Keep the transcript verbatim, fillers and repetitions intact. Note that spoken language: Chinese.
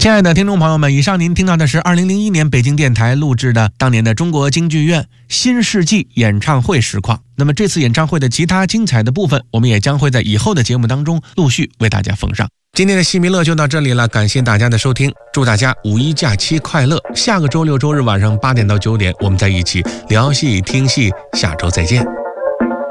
亲爱的听众朋友们，以上您听到的是二零零一年北京电台录制的当年的中国京剧院新世纪演唱会实况。那么这次演唱会的其他精彩的部分，我们也将会在以后的节目当中陆续为大家奉上。今天的戏迷乐就到这里了，感谢大家的收听，祝大家五一假期快乐。下个周六周日晚上八点到九点，我们在一起聊戏听戏，下周再见。